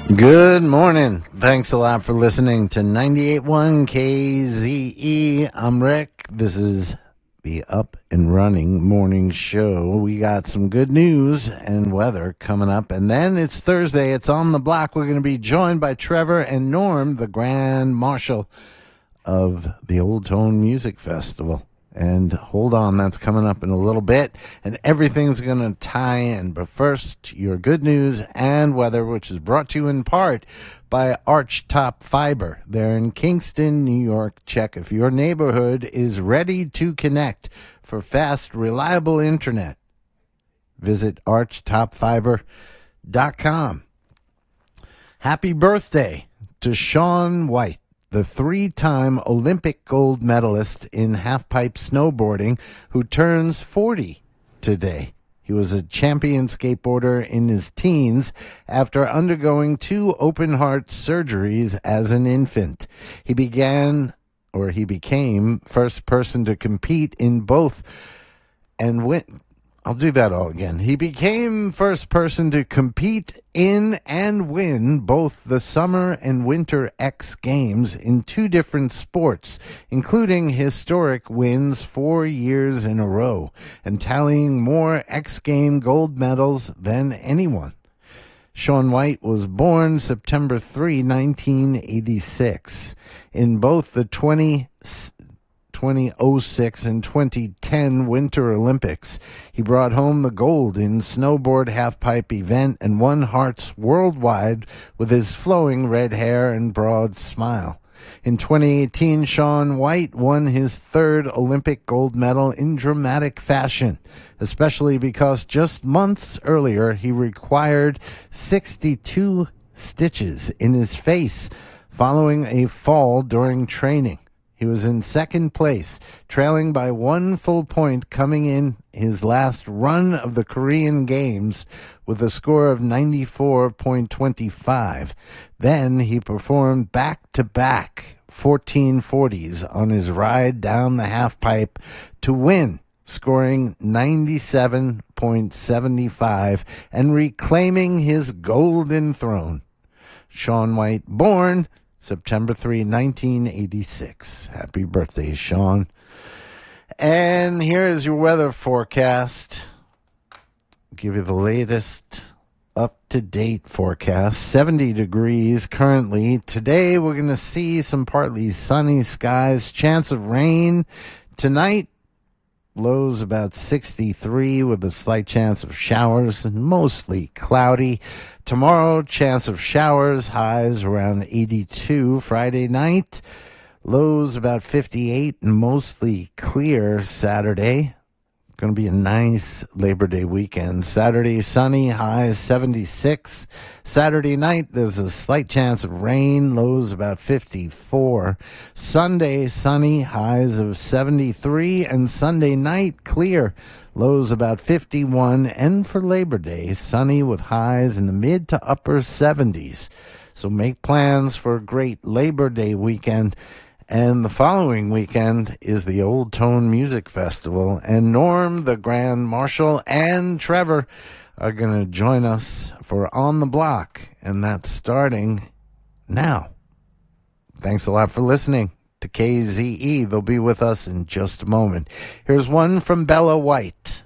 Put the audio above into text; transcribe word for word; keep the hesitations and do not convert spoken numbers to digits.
Good morning. Thanks a lot for listening to ninety-eight point one K Z E. I'm Rick. This is the Up and Running Morning Show. We got some good news and weather coming up. And then it's Thursday. It's on the block. We're going to be joined by Trevor and Norm, the Grand Marshal of the Old Tone Music Festival. And hold on, that's coming up in a little bit, and everything's going to tie in. But first, your good news and weather, which is brought to you in part by Archtop Fiber. They're in Kingston, New York. Check if your neighborhood is ready to connect for fast, reliable internet. Visit archtop fiber dot com. Happy birthday to Shaun White, the three-time Olympic gold medalist in half-pipe snowboarding, who turns forty today. He was a champion skateboarder in his teens after undergoing two open-heart surgeries as an infant. He began, or he became, first person to compete in both and went... I'll do that all again. He became first person to compete in and win both the Summer and Winter X Games in two different sports, including historic wins four years in a row and tallying more X Game gold medals than anyone. Shaun White was born September third, nineteen eighty-six. In both the twenty oh six and twenty ten Winter Olympics, he brought home the gold in snowboard halfpipe event and won hearts worldwide with his flowing red hair and broad smile. In twenty eighteen, Shaun White won his third Olympic gold medal in dramatic fashion, especially because just months earlier he required sixty-two stitches in his face following a fall during training. He was in second place, trailing by one full point coming in his last run of the Korean Games with a score of ninety-four point two five. Then he performed back-to-back fourteen forties on his ride down the halfpipe to win, scoring ninety-seven point seven five and reclaiming his golden throne. Shaun White, born September third, nineteen eighty-six. Happy birthday, Shaun. And here is your weather forecast. I'll give you the latest up-to-date forecast. seventy degrees currently. Today we're going to see some partly sunny skies. Chance of rain tonight. Lows about sixty-three with a slight chance of showers and mostly cloudy. Tomorrow, chance of showers, highs around eighty-two. Friday night, lows about fifty-eight and mostly clear. Saturday, going to be a nice Labor Day weekend. Saturday, sunny, highs seventy-six. Saturday night, there's a slight chance of rain, lows about fifty-four. Sunday, sunny, highs of seventy-three. And Sunday night, clear, lows about fifty-one. And for Labor Day, sunny with highs in the mid to upper seventies. So make plans for a great Labor Day weekend. And the following weekend is the Old Tone Music Festival. And Norm, the Grand Marshal, and Trevor are going to join us for On the Block. And that's starting now. Thanks a lot for listening to K Z E. They'll be with us in just a moment. Here's one from Bella White.